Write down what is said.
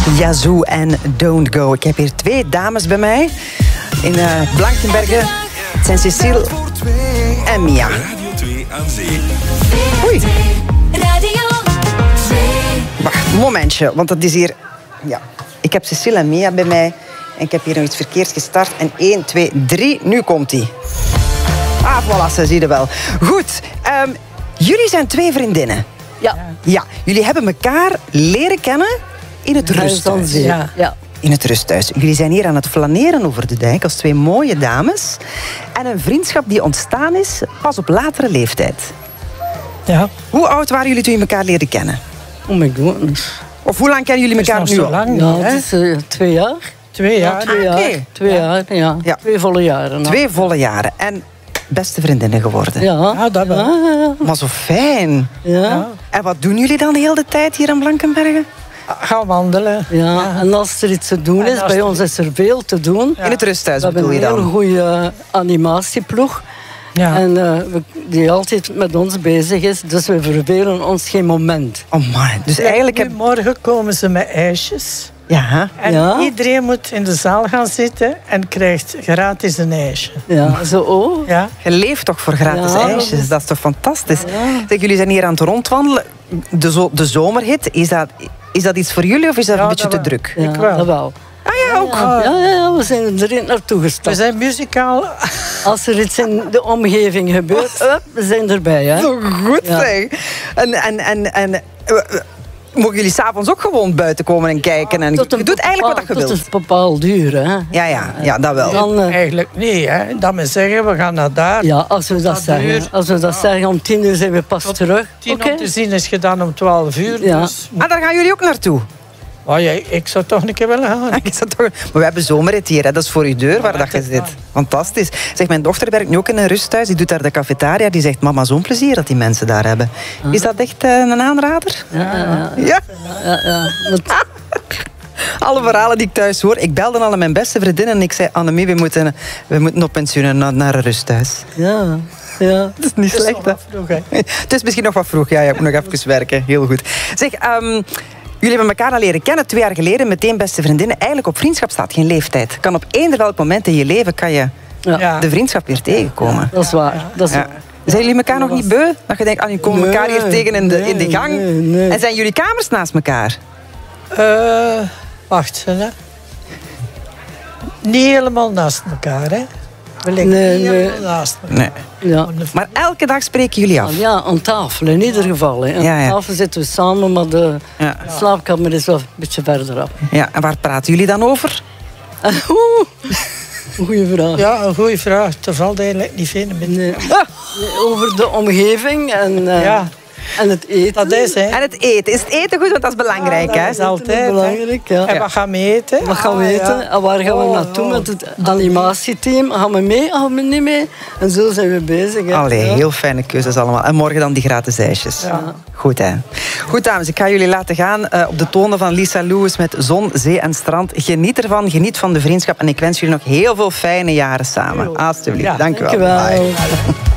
Yazoo en Don't Go. Ik heb hier 2 dames bij mij in Blankenberge. Het zijn Cecile en Mia. Radio 2 aan zee. Oei. Wacht, een momentje, want dat is hier... Ja. Ik heb Cecile en Mia bij mij en ik heb hier nog iets verkeerd gestart. En 1, 2, 3, nu komt hij. Ah, voilà, ze zie je wel. Goed, jullie zijn 2 vriendinnen. Ja, jullie hebben elkaar leren kennen in het rusthuis. Ja. In het rusthuis. Jullie zijn hier aan het flaneren over de dijk als 2 mooie dames. En een vriendschap die ontstaan is pas op latere leeftijd. Ja. Hoe oud waren jullie toen je elkaar leerde kennen? Oh my goodness. Of hoe lang kennen jullie elkaar nog nu zo al? lang Ja, niet, hè? het is 2 jaar. 2 jaar. 2 jaar. oké. 2 jaar, ja. Ja. 2 volle jaren. 2 volle jaren. En beste vriendinnen geworden. Ja. Ja, dat wel. Ja. Maar zo fijn. Ja. En wat doen jullie dan de hele tijd hier in Blankenberge? Gaan wandelen. Ja, en als er iets te doen En is, als bij er- ons is er veel te doen. In het rusthuis We hebben bedoel je een hele dan? goede animatieploeg. Ja. En die altijd met ons bezig is. Dus we vervelen ons geen moment. Oh man, dus eigenlijk heb... Nu morgen komen ze met ijsjes. Ja, En Ja. iedereen moet in de zaal gaan zitten en krijgt gratis een ijsje. Ja, zo oh. Ja. je leeft toch voor gratis Ja, ijsjes? Dat is toch fantastisch? Zeg, jullie zijn hier aan het rondwandelen. De zomerhit, is dat iets voor jullie of is dat Ja, een beetje dat te wel. druk? Ja, Ik wel. dat wel. Ah ja, ook. Ja, we zijn er naartoe We gestapt. zijn muzikaal. Als er iets in de omgeving gebeurt, we zijn erbij. Hè? Zo goed Ja. zeg. En mogen jullie s'avonds ook gewoon buiten komen en kijken? En je doet eigenlijk wat je Tot wilt. een bepaald uur. Hè? Ja, dat wel. Dan, Eigenlijk niet, hè. Dat we zeggen, we gaan naar daar. ja, als we dat zeggen. uur. Als we dat zeggen, om 10 uur zijn we pas terug. 10 Oké. om te zien is gedaan om 12 uur. Ja. Dus, Ah, daar gaan jullie ook naartoe? oh, ja, ik zou toch een keer willen gaan. Is dat toch... Maar we hebben zomerrit hier, hè. Dat is voor je deur waar dat je zit. Fantastisch. Zeg, mijn dochter werkt nu ook in een rusthuis. Die doet daar de cafetaria. Die zegt, mama, zo'n plezier dat die mensen daar hebben. Is dat echt een aanrader? Ja. Ja. Want- Alle verhalen die ik thuis hoor. Ik belde al aan mijn beste vriendin en ik zei, Annemie, we moeten op pensioen en naar een rusthuis. ja. Dat is niet Het is slecht, nog hè? wat vroeg, hè. Het is misschien nog wat vroeg. Ja, ik moet nog even werken. Heel goed. Zeg, jullie hebben elkaar al leren kennen 2 jaar geleden. Meteen beste vriendinnen. Eigenlijk op vriendschap staat geen leeftijd. Kan op eender welk moment in je leven kan je Ja. de vriendschap weer tegenkomen. Dat is waar. Dat is Ja. waar. Zijn jullie elkaar nog niet beu? Dat je denkt, jullie komen Nee, elkaar hier tegen in de gang. nee. En zijn jullie kamers naast elkaar? Wacht, hè. Niet helemaal naast elkaar, hè. We liggen Nee, niet nee. helemaal naast elkaar. Nee. Ja. Maar elke dag spreken jullie af. Ja, aan tafel in ieder geval. Hè. Aan Ja. tafel zitten we samen, maar de Ja. slaapkamer is wel een beetje verderaf. Ja, en waar praten jullie dan over? Goeie vraag. Ja, een goede vraag. Er valt eigenlijk niet veel in. Nee. Over de omgeving en, Ja. en het eten. Dat is, hè. En het eten. Is het eten goed? Want dat is belangrijk, dat hè? is altijd, Dat is hè. belangrijk, ja. En wat gaan we eten? Wat gaan we eten? En waar gaan we naartoe met het animatieteam? Gaan we mee? Gaan we niet mee? En zo zijn we bezig. Hè. Allee, Ja. heel fijne keuzes allemaal. En morgen dan die gratis ijsjes. Goed, hè? Goed, dames. Ik ga jullie laten gaan op de tonen van Lisa Lewis met Zon, Zee en Strand. Geniet ervan, geniet van de vriendschap. En ik wens jullie nog heel veel fijne jaren samen. Alsjeblieft. Ja, Dank u wel. Dankjewel. Bye.